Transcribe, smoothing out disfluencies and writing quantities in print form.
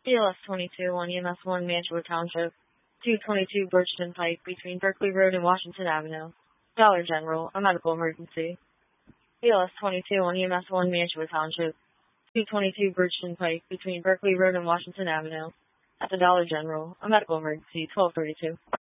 BLS 22 on EMS 1 Mantua Township, 222 Birchton Pike between Berkeley Road and Washington Avenue. Dollar General, a medical emergency. BLS 22 on EMS 1 Mantua Township, 222 Birchton Pike between Berkeley Road and Washington Avenue. At the Dollar General, a medical emergency, 1232.